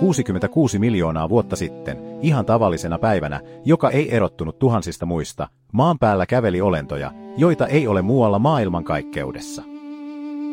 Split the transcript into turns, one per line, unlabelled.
66 miljoonaa vuotta sitten, ihan tavallisena päivänä, joka ei erottunut tuhansista muista, maan päällä käveli olentoja, joita ei ole muualla maailmankaikkeudessa.